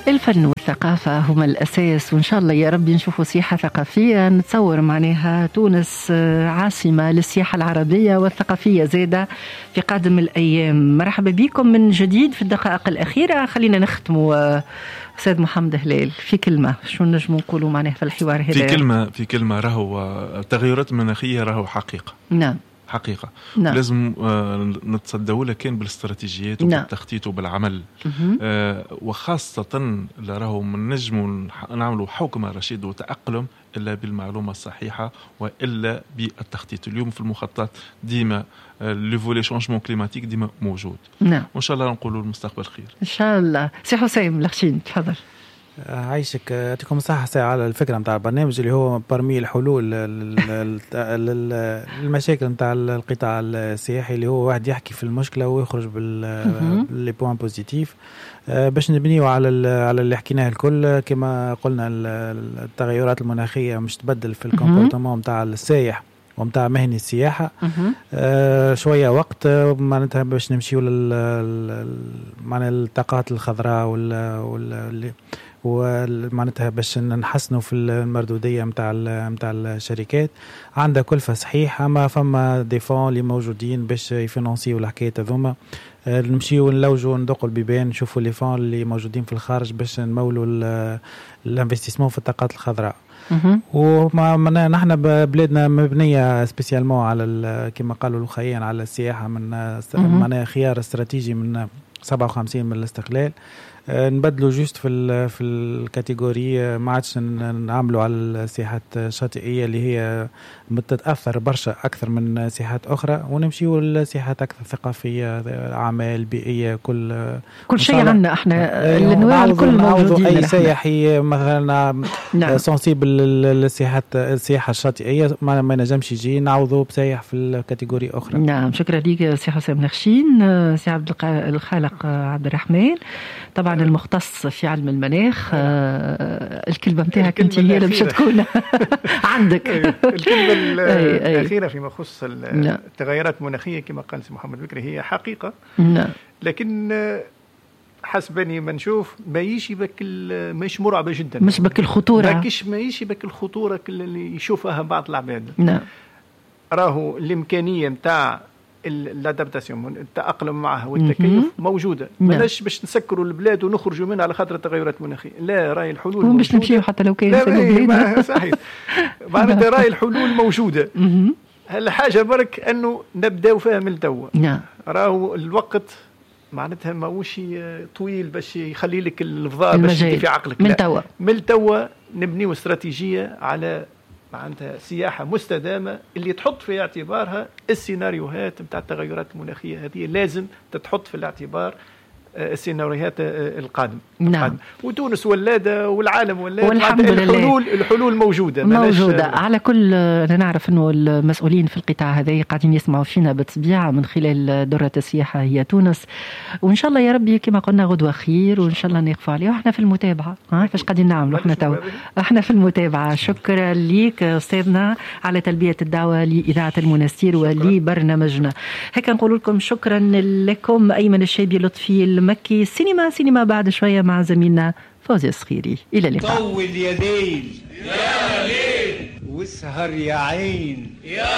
الفن والثقافة هما الأساس، وإن شاء الله يا رب نشوفوا سياحة ثقافية. نتصور معناها تونس عاصمة للسياحة العربية والثقافية زادة في قادم الأيام. مرحبا بكم من جديد في الدقائق الأخيرة. خلينا نختموا أستاذ محمد هلال في كلمة، شو نجم نقولوا معناها في الحوار هذا؟ في كلمة راهو التغيرات المناخية راهو حقيقة. نعم حقيقة. نعم. لازم نتصدوا لها كان بالاستراتيجيات وبالتخطيط وبالعمل. وخاصة راهو من نجم نعملوا حوكمة رشيد وتأقلم إلا بالمعلومة الصحيحة وإلا بالتخطيط. اليوم في المخطط ديما ليفولي شانجمون كليماتيك ديما موجود. نعم. وإن شاء الله نقولوا المستقبل خير إن شاء الله. سي حسين لخشين تفضل. عايشك يعطيكم الصحة على الفكرة متاع البرنامج اللي هو برمي الحلول للمشاكل متاع القطاع السياحي، اللي هو واحد يحكي في المشكلة ويخرج باللي بوان بوزيتيف باش نبنيو على اللي حكيناه الكل. كما قلنا التغيرات المناخية مش تبدل في الكومبورتمون متاع السائح ومتاع مهني السياحة. شوية وقت معناتها باش نمشيو معناتها الطاقات الخضراء ومعناتها باش نحسنوا في المردودية متاع الشركات. عندها كلفة صحيح، اما فما ديفون اللي موجودين باش يفينانسيو الحكاية هذوما. نمشيو نلوجوا ندقوا البيبان نشوفوا لي فون اللي موجودين في الخارج باش نمولوا الانفستيسمون في الطاقات الخضراء. وما نحن بلادنا مبنية سبيسيالمون على كما قالوا الخيان على السياحة من معناها خيار استراتيجي من 57 من الاستقلال. نبدلوا جوست في الكاتيجوري، ما عادش نعملوا على السياحات الشاطئية اللي هي بتتأثر برشا أكثر من سياحات أخرى، ونمشيوا للسياحات أكثر ثقافية، أعمال بيئية، كل شيء عنا احنا الأنواع الكل موجودين. أي سياحي مثلا سنسيبل السياحة الشاطئية ما نجمش يجي نعوضه بسياح في الكاتيجوري أخرى. نعم شكرا ليك سي حسين نخشين. سي عبد الخالق عبد الرحمن طبعا المختص في علم المناخ، الكلمة متاعك انت هي اللي مش تكون عندك. الكلمة الأخيرة فيما يخص التغيرات المناخية كما قال سي محمد بكري هي حقيقة. لكن حسبني ما نشوف ما يجي مش مرعبة جدا، مش بك الخطورة، ما يجي بك الخطورة اللي يشوفها بعض العباد. نعم راهو الإمكانية متاع الادابتاسيون التأقلم معها والتكيف موجودة. ماناش باش نسكروا البلاد ونخرجوا منها على خاطر التغيرات المناخية، لا راي الحلول موجودة. باش نمشيو حتى لو كان صحيح. معناتها راي الحلول موجودة. الحاجة برك أنه نبدأ فيها من توا. راهو الوقت معناتها ماهوش طويل باش يخلي لك الفضاء باش في عقلك. من توا نبنيو استراتيجية على معناتها سياحة مستدامة اللي تحط في اعتبارها السيناريوهات متاع التغيرات المناخية. هذه لازم تتحط في الاعتبار السيناريوهات القادمة. نعم. وتونس ولادة والعالم ولادة، والحمد لله الحلول موجودة. على كل أنا نعرف أنه المسؤولين في القطاع هذا قاعدين يسمعوا فينا بالطبيعة من خلال درة السياحة هي تونس، وإن شاء الله يا ربي كما قلنا غدوة خير، وإن شاء الله نقف عليه وإحنا في المتابعة. كيفاش قاعدين نعملوا إحنا في المتابعة. شكرا ليك أستاذنا على تلبية الدعوة لإذاعة المنستير ولبرنامجنا. هيك نقول لكم شكرا لكم. أيمن الشابي، لطفي المكي، سينما بعد شوية مع زميلنا فوزي الصخيري. إلى اللقاء. طول يدين يا ليل واسهر يا عين.